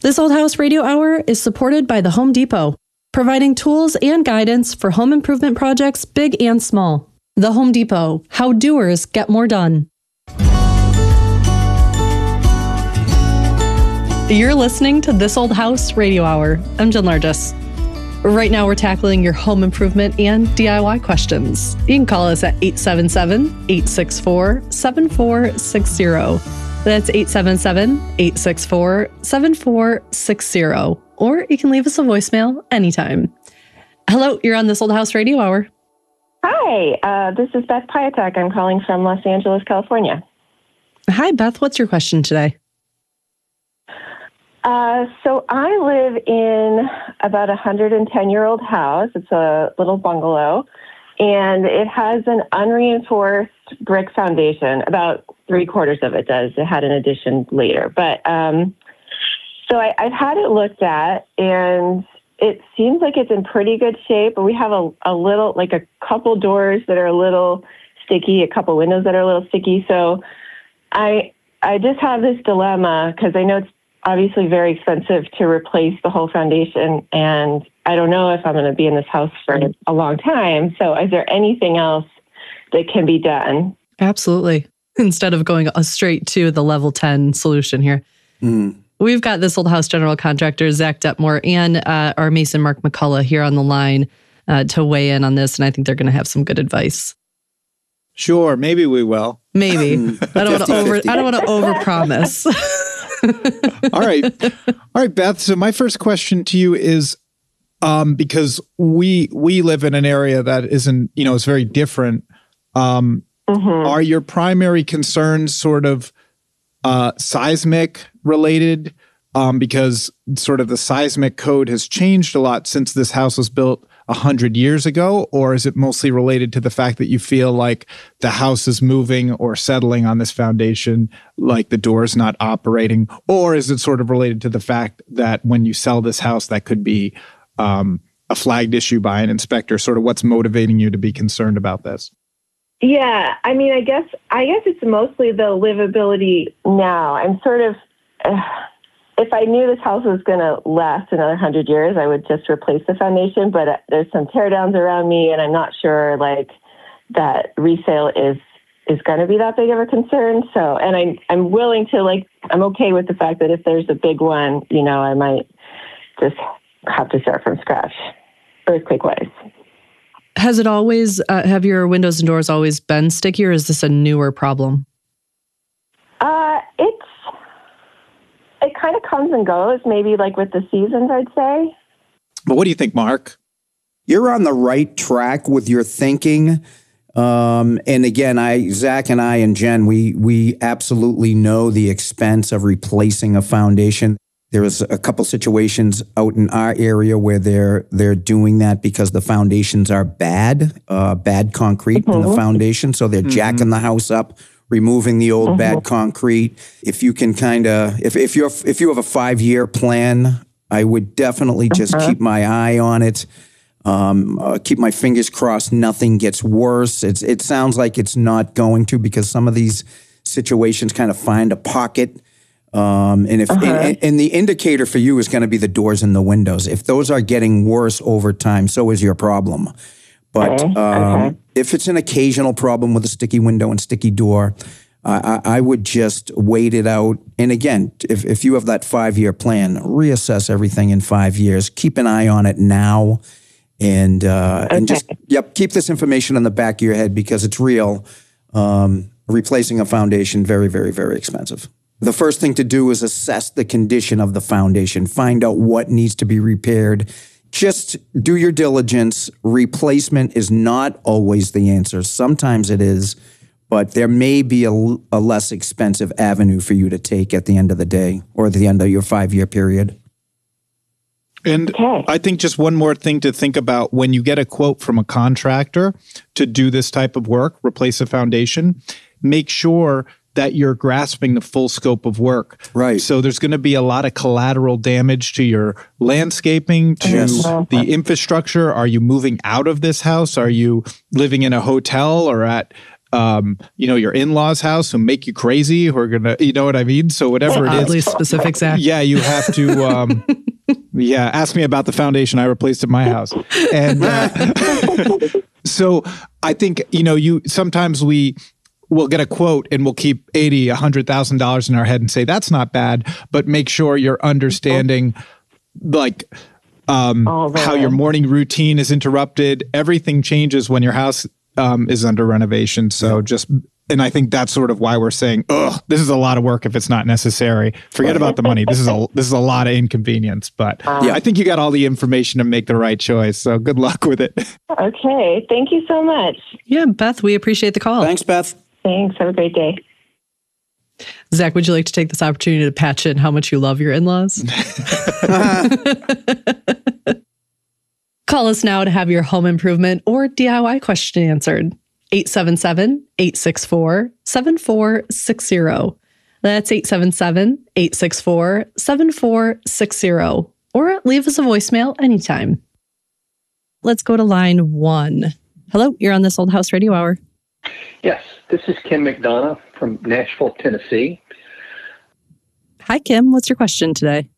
This Old House Radio Hour is supported by the Home Depot, providing tools and guidance for home improvement projects big and small. The Home Depot, how doers get more done. You're listening to This Old House Radio Hour. I'm Jen Largess. Right now, we're tackling your home improvement and DIY questions. You can call us at 877-864-7460. That's 877-864-7460. Or you can leave us a voicemail anytime. Hello, you're on This Old House Radio Hour. Hi, this is Beth Piatek. I'm calling from Los Angeles, California. Hi, Beth. What's your question today? So I live in about a 110-year-old house. It's a little bungalow, and it has an unreinforced brick foundation. About 3/4 of it does. It had an addition later. But so I've had it looked at, and it seems like it's in pretty good shape. But we have a little, like a couple doors that are a little sticky, a couple windows that are a little sticky. So I just have this dilemma because I know it's obviously very expensive to replace the whole foundation, and I don't know if I'm going to be in this house for a long time. So is there anything else that can be done? Absolutely. Instead of going straight to the level 10 solution here. We've got This Old House general contractor, Zach Detmore, and our mason, Mark McCullough, here on the line to weigh in on this, and I think they're going to have some good advice. Sure, maybe we will. Maybe. I don't want to overpromise. All right, Beth. So my first question to you is, because we live in an area that isn't, it's very different. Are your primary concerns sort of seismic related? Because sort of the seismic code has changed a lot since this house was built 100 years ago, or is it mostly related to the fact that you feel like the house is moving or settling on this foundation, like the door is not operating, or is it sort of related to the fact that when you sell this house, that could be a flagged issue by an inspector? Sort of what's motivating you to be concerned about this? Yeah, I mean, I guess it's mostly the livability now. I'm sort of, if I knew this house was going to last another 100 years, I would just replace the foundation. But there's some tear downs around me, and I'm not sure like that resale is going to be that big of a concern. So, and I'm willing to I'm okay with the fact that if there's a big one, I might just have to start from scratch, earthquake-wise. Has it always, have your windows and doors always been sticky, or is this a newer problem? It kind of comes and goes, maybe like with the seasons, I'd say. But what do you think, Mark? You're on the right track with your thinking. And again, Zach and I and Jen, we absolutely know the expense of replacing a foundation. There was a couple situations out in our area where they're doing that because the foundations are bad concrete in the foundation. So they're jacking the house up, removing the old bad concrete. If you can if you have a 5-year plan, I would definitely just keep my eye on it. Keep my fingers crossed nothing gets worse. It sounds like it's not going to, because some of these situations kind of find a pocket. And the indicator for you is going to be the doors and the windows. If those are getting worse over time, so is your problem. But if it's an occasional problem with a sticky window and sticky door, I would just wait it out. And again, if you have that 5-year plan, reassess everything in 5 years. Keep an eye on it now, and just keep this information on the back of your head, because it's real. Replacing a foundation, very, very, very expensive. The first thing to do is assess the condition of the foundation. Find out what needs to be repaired. Just do your diligence. Replacement is not always the answer. Sometimes it is, but there may be a less expensive avenue for you to take at the end of the day, or at the end of your 5-year period. And I think just one more thing to think about: when you get a quote from a contractor to do this type of work, replace a foundation, make sure that you're grasping the full scope of work. Right. So there's going to be a lot of collateral damage to your landscaping, to the infrastructure. Are you moving out of this house? Are you living in a hotel or at your in-laws' house who make you crazy, who are gonna, you know what I mean? So whatever it is, oddly specific, Zach. yeah, you have to, ask me about the foundation I replaced at my house. And so I think, sometimes we'll get a quote and we'll keep $100,000 in our head and say, that's not bad, but make sure you're understanding how your morning routine is interrupted. Everything changes when your house is under renovation. So and I think that's sort of why we're saying, this is a lot of work if it's not necessary. Forget about the money. This is a lot of inconvenience, but I think you got all the information to make the right choice. So good luck with it. Okay. Thank you so much. Yeah, Beth, we appreciate the call. Thanks, Beth. Thanks. Have a great day. Zach, would you like to take this opportunity to patch in how much you love your in-laws? Call us now to have your home improvement or DIY question answered. 877-864-7460. That's 877-864-7460. Or leave us a voicemail anytime. Let's go to line 1. Hello, you're on This Old House Radio Hour. Yes, this is Kim McDonough from Nashville, Tennessee. Hi, Kim. What's your question today?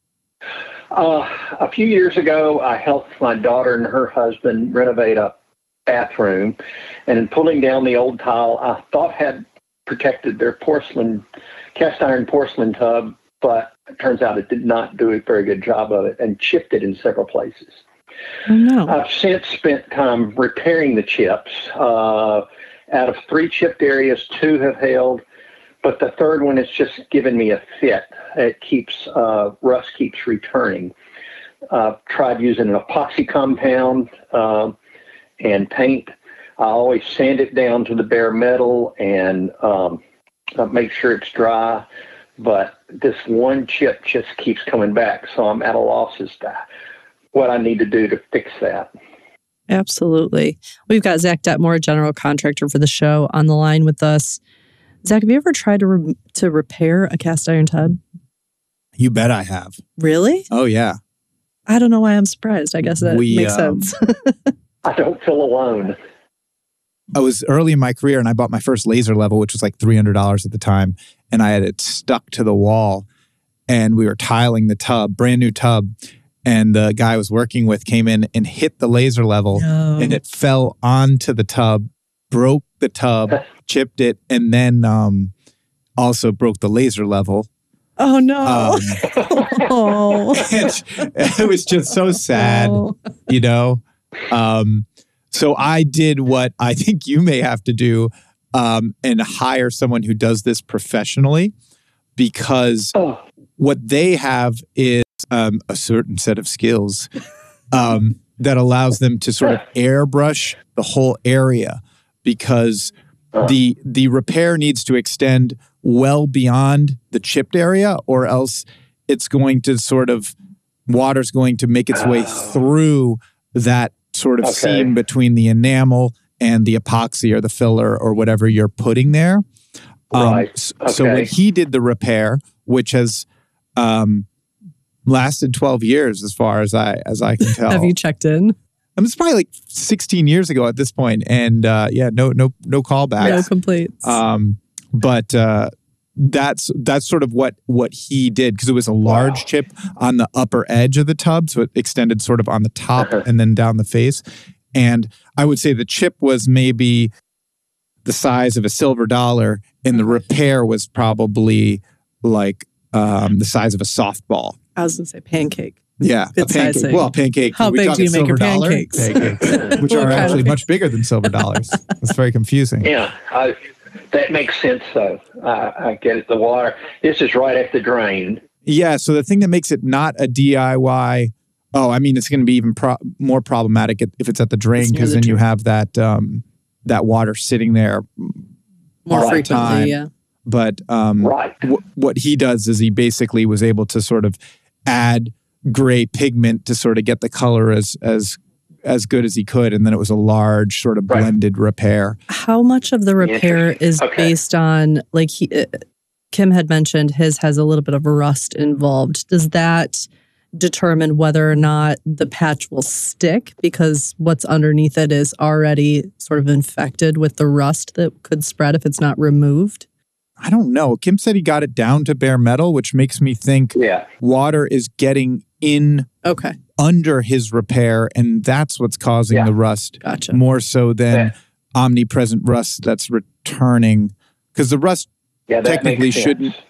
A few years ago, I helped my daughter and her husband renovate a bathroom, and in pulling down the old tile, I thought had protected their cast iron porcelain tub, but it turns out it did not do a very good job of it and chipped it in several places. Oh, no. I've since spent time repairing the chips. Out of 3 chipped areas, 2 have held, but the third one has just given me a fit. It keeps, rust keeps returning. Tried using an epoxy compound and paint. I always sand it down to the bare metal and make sure it's dry, but this one chip just keeps coming back, so I'm at a loss as to what I need to do to fix that. Absolutely. We've got Zach Detmore, general contractor for the show, on the line with us. Zach, have you ever tried to repair a cast iron tub? You bet I have. Really? Oh, yeah. I don't know why I'm surprised. I guess that makes sense. I don't feel alone. I was early in my career and I bought my first laser level, which was like $300 at the time. And I had it stuck to the wall and we were tiling the tub, brand new tub. And the guy I was working with came in and hit the laser level and it fell onto the tub, broke the tub, chipped it, and then also broke the laser level. Oh, no. It was just so sad, So I did what I think you may have to do and hire someone who does this professionally, because what they have is a certain set of skills that allows them to sort of airbrush the whole area, because the repair needs to extend well beyond the chipped area, or else it's going to water's going to make its way through that sort of seam between the enamel and the epoxy or the filler or whatever you're putting there. So when he did the repair, which has lasted 12 years as far as I can tell. Have you checked in? It's probably like 16 years ago at this point, and no callbacks. No complaints. But that's sort of what he did, because it was a large chip on the upper edge of the tub, so it extended sort of on the top and then down the face. And I would say the chip was maybe the size of a silver dollar, and the repair was probably like the size of a softball. I was going to say pancake. Yeah, a pancake. Well, pancake. How big do you make your pancakes? Pancakes, which are actually much bigger than silver dollars. It's very confusing. Yeah, that makes sense, though. I get it. The water, this is right at the drain. Yeah, so the thing that makes it not a DIY, it's going to be even more problematic if it's at the drain, because then you have that water sitting there more all frequently, the time. yeah. But what he does is he basically was able to sort of add gray pigment to sort of get the color as good as he could, and then it was a large sort of blended repair. How much of the repair is based on, like Kim had mentioned, his has a little bit of rust involved. determine whether or not the patch will stick because what's underneath it is already sort of infected with the rust that could spread if it's not removed? I don't know. Kim said he got it down to bare metal, which makes me think water is getting in under his repair, and that's what's causing the rust more so than omnipresent rust that's returning. Because the rust technically shouldn't